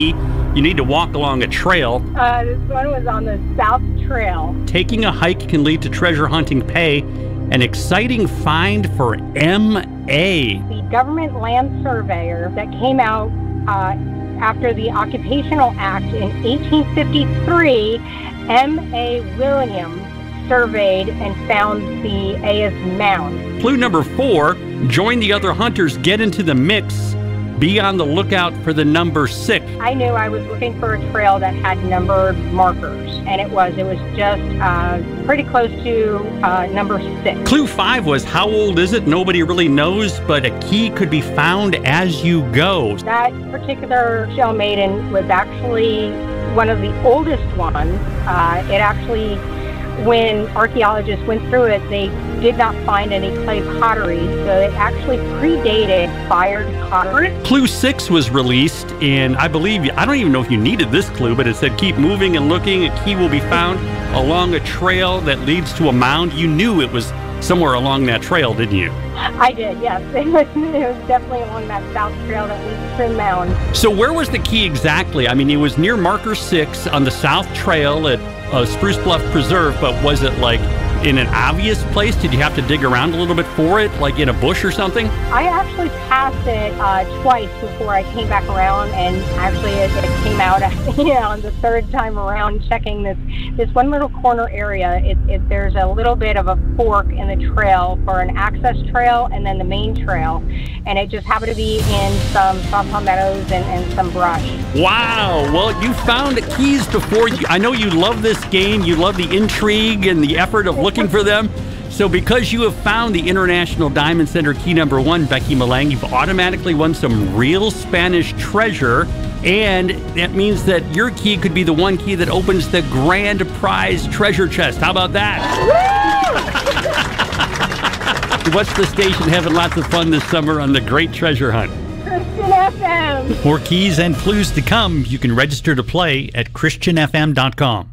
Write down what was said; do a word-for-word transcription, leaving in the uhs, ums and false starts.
You need to walk along a trail. Uh, this one was on the South Trail. Taking a hike can lead to treasure hunting pay. An exciting find for M A. The government land surveyor that came out uh, after the Occupational Act in eighteen fifty-three, M A Williams surveyed and found the Ayers Mound. Clue number four, join the other hunters, get into the mix. Be on the lookout for the number six. I knew I was looking for a trail that had numbered markers, and it was. It was just uh, pretty close to uh, number six. Clue five was, how old is it? Nobody really knows, but a key could be found as you go. That particular shell maiden was actually one of the oldest ones. Uh, it actually, when archaeologists went through it, they did not find any clay pottery, so it actually predated fired pottery. Clue six was released, and I believe, I don't even know if you needed this clue, but it said keep moving and looking. A key will be found along a trail that leads to a mound. You knew it was somewhere along that trail, didn't you? I did, yes. It was, it was definitely along that South Trail that leads to the mound. So where was the key exactly? I mean, it was near marker six on the South Trail at uh, Spruce Bluff Preserve, but was it like in an obvious place? Did you have to dig around a little bit for it, like in a bush or something? I actually passed it uh, twice before I came back around, and actually it, it came out, you know, on the third time around checking this this one little corner area. It, it, there's a little bit of a fork in the trail for an access trail and then the main trail, and it just happened to be in some saw palmettos and, and some brush. Wow! Well, you found keys before. You, I know you love this game. You love the intrigue and the effort of looking for them. So because you have found the International Diamond Center key number one, Becky Malang, you've automatically won some real Spanish treasure. And that means that your key could be the one key that opens the grand prize treasure chest. How about that? Watch the station having lots of fun this summer on the Great Treasure Hunt. Christian F M. More keys and clues to come. You can register to play at Christian F M dot com.